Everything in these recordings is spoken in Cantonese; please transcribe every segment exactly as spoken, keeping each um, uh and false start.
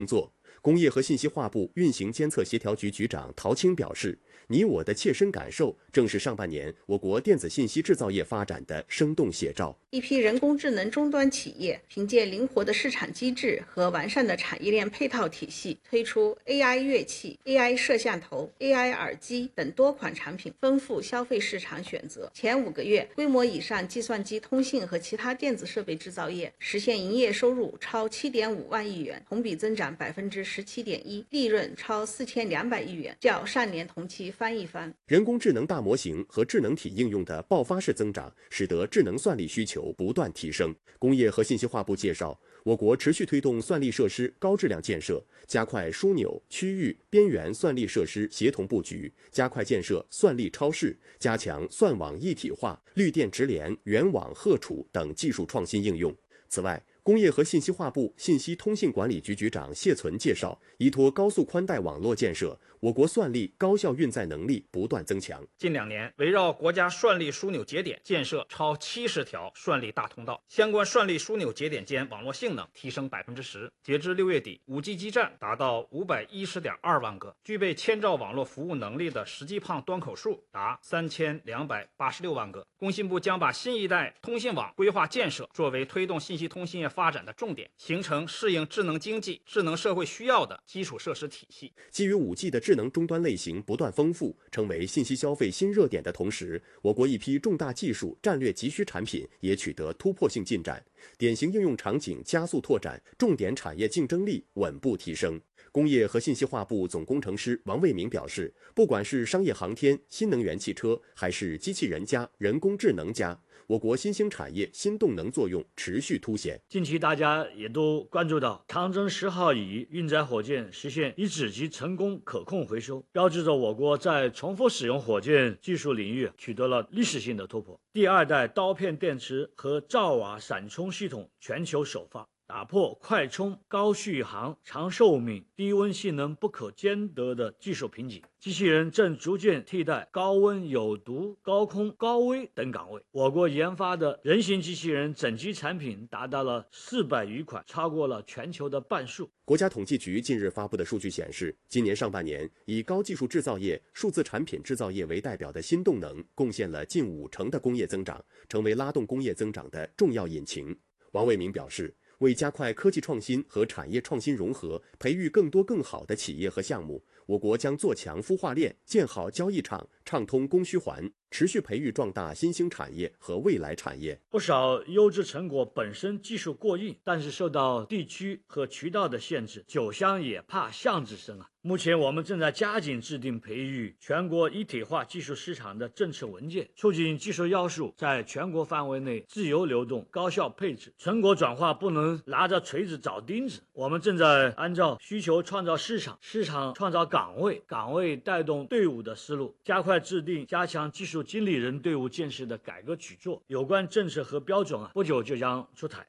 工作。工业和信息化部运行监测协调局局长陶青表示，你我的切身感受正是上半年我国电子信息制造业发展的生动写照。 一批人工智能终端企业凭借灵活的市场机制和完善的产业链配套体系，推出 A I 乐器、A I 摄像头、A I 耳机等多款产品，丰富消费市场选择。前五个月，规模以上计算机、通信和其他电子设备制造业实现营业收入超七点五万亿元，同比增长百分之十七点一，利润超四千两百亿元，较上年同期翻一番。 人工智能大模型和智能体应用的爆发式增长，使得智能算力需求不断提升。工业和信息化部介绍，我国持续推动算力设施高质量建设，加快枢纽、区域、边缘算力设施协同布局，加快建设算力超市，加强算网一体化、绿电直联、远网荷储等技术创新应用。此外，工业和信息化部信息通信管理局局长谢存介绍，依托高速宽带网络建设，我国算力高效运载能力不断增强。 近两年，围绕国家算力枢纽节点建设超七十条算力大通道，相关算力枢纽节点间网络性能提升百分之十。截至六月底，五 G 基站达到五百一十点二万个，具备千兆网络服务能力的实际胖端口数达三千两百八十六万个。工信部将把新一代通信网规划建设作为推动信息通信业发展的重点，形成适应智能经济、智能社会需要的基础设施体系。 基于 五 G 的智能终端类型不断丰富，成为信息消费新热点的同时，我国一批重大技术战略急需产品也取得突破性进展，典型应用场景加速拓展，重点产业竞争力稳步提升。工业和信息化部总工程师王卫明表示，不管是商业航天、新能源汽车，还是机器人加、人工智能加，我国新兴产业新动能作用持续凸显。 近期大家也都关注到，长征十号乙运载火箭实现一指级成功可控回收，标志着我国在重复使用火箭技术领域取得了历史性的突破。第二代刀片电池和兆瓦闪充系统全球首发，打破快充、高续航、长寿命、低温性能不可兼得的技术瓶颈。机器人正逐渐替代高温、有毒、高空、高危等岗位。我国研发的人形机器人整机产品达到了四百余款，超过了全球的半数。 国家统计局近日发布的数据显示，今年上半年以高技术制造业、数字产品制造业为代表的新动能贡献了近五成的工业增长，成为拉动工业增长的重要引擎。王卫明表示，为加快科技创新和产业创新融合，培育更多更好的企业和项目，我国将做强孵化链，建好交易场，畅通供需环，持续培育壮大新兴产业和未来产业。 不少优质成果本身技术过硬，但是受到地区和渠道的限制，酒香也怕巷子深啊。目前我们正在加紧制定培育全国一体化技术市场的政策文件，促进技术要素在全国范围内自由流动、高效配置。成果转化不能拿着锤子找钉子，我们正在按照需求创造市场，市场创造岗位，岗位带动队伍的思路，加快制定加强技术经理人队伍建設的改革舉措。有關政策和標準啊，不久就將出台。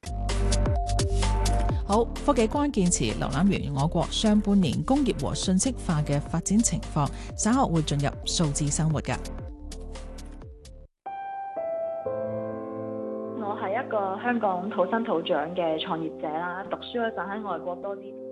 好，科技關鍵詞瀏覽完我國上半年工業和信息化嘅發展情況，稍後會進入數字生活㗎。 我係一個香港土生土長嘅創業者啦，讀書嗰陣喺外國多啲。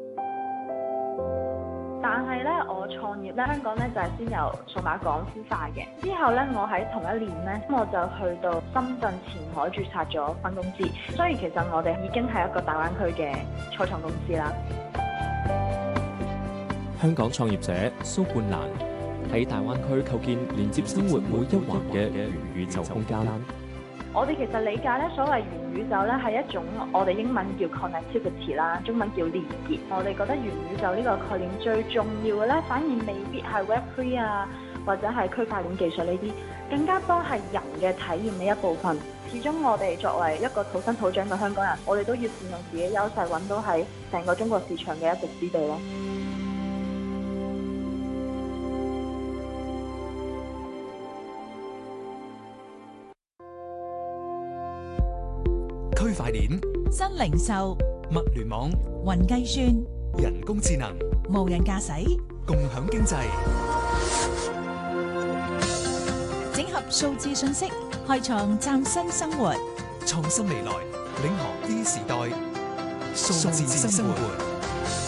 但係咧，我創業咧，香港咧就係先由數碼港孵化嘅。之後咧，我喺同一年咧，我就去到深圳前海註冊咗分公司。所以其實我哋已經係一個大灣區嘅初創公司啦。 香港創業者蘇冠蘭喺大灣區構建連接生活每一環嘅元宇宙空間。 我哋其實理解咧，所謂元宇宙咧係一種我哋英文叫 connectivity 啦，中文叫連結。我哋覺得元宇宙呢個概念最重要嘅咧，反而未必係 Web 三 啊，或者係區塊鏈技術呢啲，更加多係人嘅體驗呢一部分。始終我哋作為一個土生土長嘅香港人，我哋都要善用自己優勢，揾到喺成個中國市場嘅一席之地咯。 區塊鏈、 新零售、 物聯網、 雲計算、 人工智能、 無人駕駛、 共享經濟， 整合數字信息，開創嶄新生活， 創新未來，領航 E 時代，數字生活。